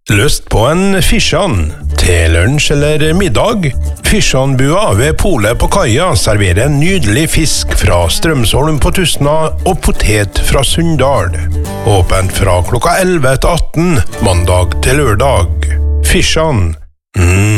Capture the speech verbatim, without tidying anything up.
Lyst på en fisjan? Til lunsj eller middag? Fisjanbua ved Polet på Kaia serverer en nydelig fisk fra Strømsholm på Tustna og potet fra Sunndal. Åpent fra klokka elleve til atten, mandag til lørdag. Fisjan. Mm.